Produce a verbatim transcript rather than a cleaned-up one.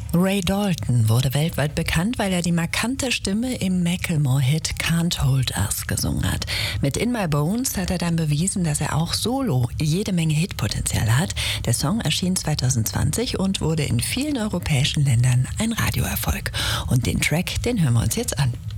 Ray Dalton wurde weltweit bekannt, weil er die markante Stimme im Macklemore-Hit Can't Hold Us gesungen hat. Mit In My Bones hat er dann bewiesen, dass er auch solo jede Menge Hitpotenzial hat. Der Song erschien zwanzig zwanzig und wurde in vielen europäischen Ländern ein Radioerfolg. Und den Track, den hören wir uns jetzt an.